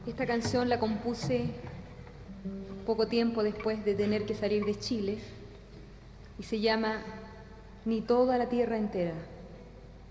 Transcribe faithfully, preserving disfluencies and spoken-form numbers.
Esta canción la compuse poco tiempo después de tener que salir de Chile y se llama Ni toda la tierra entera.